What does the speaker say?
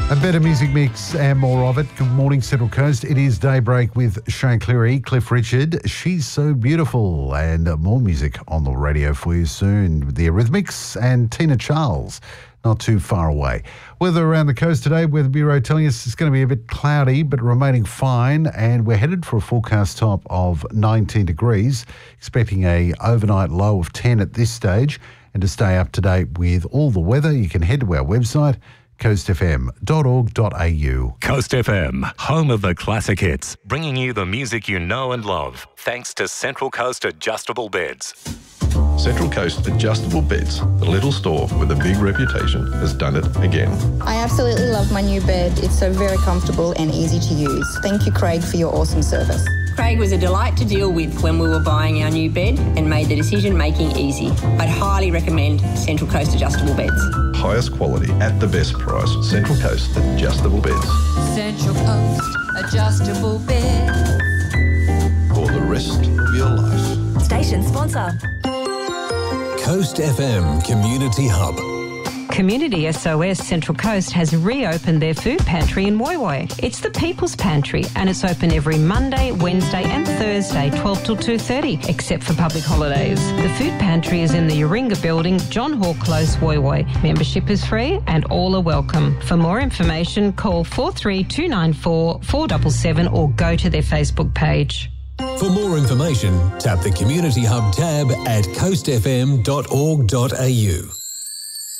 A better music mix and more of it. Good morning, Central Coast. It is Daybreak with Shane Cleary, Cliff Richard. She's so beautiful, and more music on the radio for you soon. The Eurythmics and Tina Charles, not too far away. Weather around the coast today, Weather Bureau telling us it's going to be a bit cloudy but remaining fine, and we're headed for a forecast top of 19 degrees, expecting a overnight low of 10 at this stage. And to stay up to date with all the weather, you can head to our website, coastfm.org.au. Coast FM, home of the classic hits, bringing you the music you know and love, thanks to Central Coast Adjustable Beds. Central Coast Adjustable Beds, the little store with a big reputation, has done it again. I absolutely love my new bed. It's so very comfortable and easy to use. Thank you, Craig, for your awesome service. Craig was a delight to deal with when we were buying our new bed and made the decision-making easy. I'd highly recommend Central Coast Adjustable Beds. Highest quality at the best price. Central Coast Adjustable Beds. Central Coast Adjustable Beds. For the rest of your life. Station sponsor. Coast FM Community Hub. Community SOS Central Coast has reopened their food pantry in Woy Woy. It's the People's Pantry, and it's open every Monday, Wednesday and Thursday, 12 till 2:30, except for public holidays. The food pantry is in the Yoringa building, John Hall Close, Woy Woy. Membership is free and all are welcome. For more information, call 43294 477 or go to their Facebook page. For more information, tap the Community Hub tab at coastfm.org.au.